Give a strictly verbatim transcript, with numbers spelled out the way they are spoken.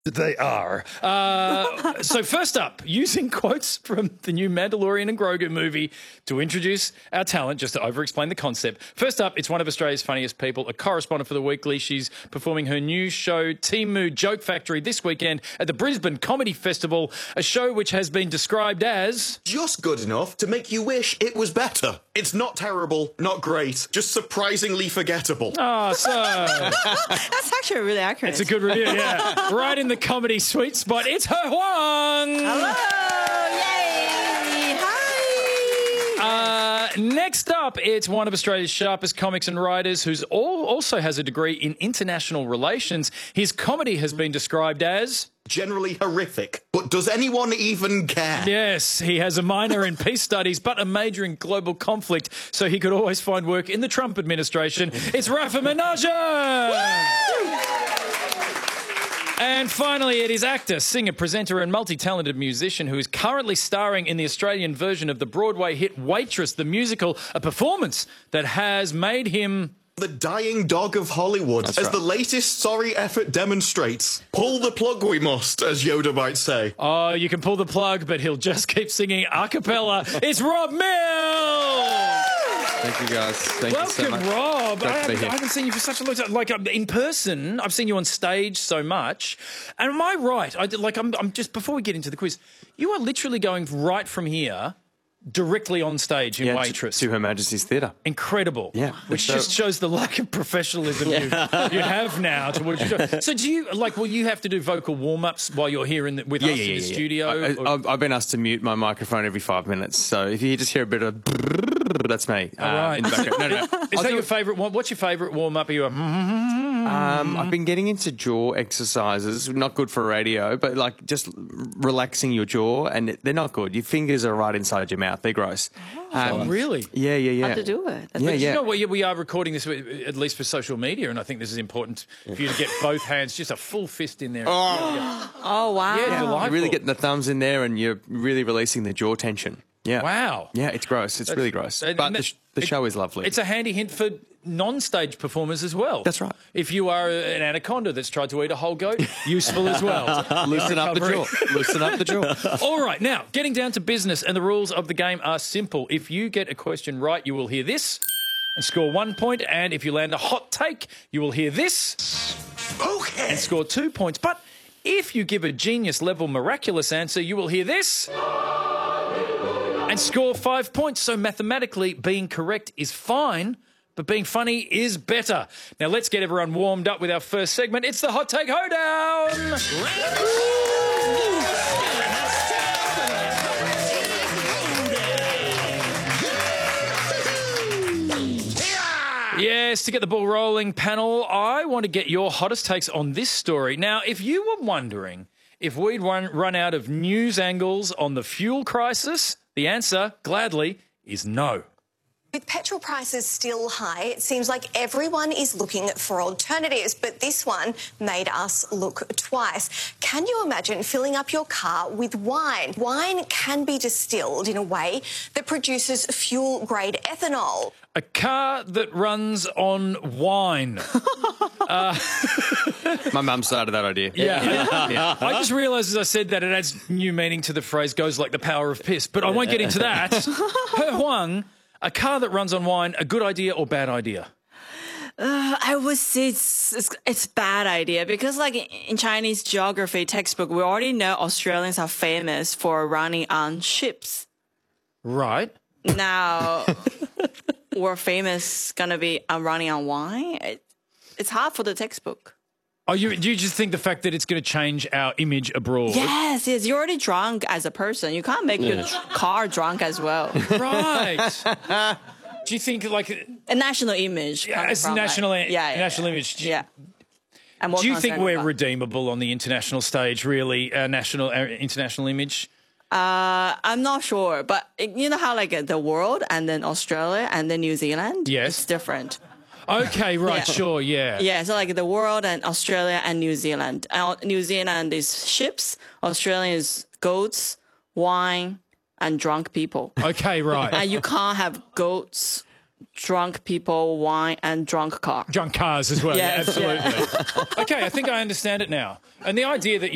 They are. Uh, so first up, using quotes from the new Mandalorian and Grogu movie to introduce our talent, just to over-explain the concept. First up, it's one of Australia's funniest people, a correspondent for The Weekly. She's performing her new show, Timu Joke Factory, this weekend at the Brisbane Comedy Festival, a show which has been described as... just good enough to make you wish it was better. It's not terrible, not great, just surprisingly forgettable. Oh, so... That's actually really accurate. It's a good review, yeah. Right in the comedy sweet spot, it's He Huang. Hello, yay, hi. Uh, next up, it's one of Australia's sharpest comics and writers who also has a degree in international relations. His comedy has been described as... generally horrific. But does anyone even care? Yes, he has a minor in peace studies, but a major in global conflict, so he could always find work in the Trump administration. It's Rafa Menage! And finally, it is actor, singer, presenter and multi-talented musician who is currently starring in the Australian version of the Broadway hit Waitress, the musical, a performance that has made him... the dying dog of Hollywood, That's as right. the latest sorry effort demonstrates. Pull the plug we must, as Yoda might say. Oh, you can pull the plug, but he'll just keep singing a cappella. It's Rob Mills! Thank you, guys. Thank Welcome, you so much. Rob. Great I to be haven't, here. I haven't seen you for such a long time. Like, um, in person, I've seen you on stage so much. And am I right? I, did- like, I'm, I'm just, before we get into the quiz, you are literally going right from here directly on stage in Yeah, to- Waitress. to Her Majesty's Theatre. Incredible. Yeah. Which So- just shows the lack of professionalism you, you have now towards your show. So do you, like, will you have to do vocal warm-ups while you're here in the, with us in the studio? I, or- I, I've been asked to mute my microphone every five minutes, so if you just hear a bit of that's me. Uh, All right. in the background. No, no, no. Is I'll that do your it. favourite one? What's your favourite warm-up? Are you a... Um, I've been getting into jaw exercises. Not good for radio, but like just relaxing your jaw, and they're not good. Your fingers are right inside your mouth. They're gross. Oh, really? Yeah, yeah, yeah. How to do it. That's Yeah, But yeah. you know what? We we are recording this, at least for social media, and I think this is important for you to get both hands, just a full fist in there. Oh. Oh, wow. Yeah, You're delightful. really getting the thumbs in there, and you're really releasing the jaw tension. Yeah. Wow. Yeah, it's gross. It's really gross. And- But and the, that- sh- the it- show is lovely. It's a handy hint for non-stage performers as well. That's right. If you are an anaconda that's tried to eat a whole goat, useful as well. Loosen up the jaw. Loosen up the jaw. All right, now, getting down to business, and the rules of the game are simple. If you get a question right, you will hear this and score one point, and if you land a hot take, you will hear this Okay. and score two points. But if you give a genius-level miraculous answer, you will hear this and score five points. So mathematically, being correct is fine, but being funny is better. Now, let's get everyone warmed up with our first segment. It's the Hot Take Hoedown! Yes, to get the ball rolling, panel, I want to get your hottest takes on this story. Now, if you were wondering if we'd run, run out of news angles on the fuel crisis, the answer, gladly, is no. With petrol prices still high, it seems like everyone is looking for alternatives, but this one made us look twice. Can you imagine filling up your car with wine? Wine can be distilled in a way that produces fuel-grade ethanol. A car that runs on wine. My mum started that idea. Yeah. Yeah. I just realised as I said that it adds new meaning to the phrase goes like the power of piss, but I won't get into that. He Huang, a car that runs on wine, a good idea or bad idea? Uh, I would say it's, it's it's bad idea because, like, in Chinese geography textbook, we already know Australians are famous for running on ships. Right. Now, we're famous gonna be on running on wine. It, it's hard for the textbook. Oh, you, do you just think the fact that it's going to change our image abroad? Yes, yes. You're already drunk as a person. You can't make your dr- car drunk as well. Right. Do you think, like, A national image. yeah, coming as from, national, like, yeah, yeah, national yeah. image? Do, Yeah. I'm more do you think concerned we're about- redeemable on the international stage, really, our national, our international image? Uh, I'm not sure, but you know how like the world and then Australia and then New Zealand? Yes. It's different. Okay, right, Yeah. sure, yeah. Yeah, so like the world and Australia and New Zealand. Uh, New Zealand is ships, Australia is goats, wine, and drunk people. Okay, right. And you can't have goats, drunk people, wine, and drunk car. Drunk cars as well, yeah, Yes, absolutely. yeah. Okay, I think I understand it now. And the idea that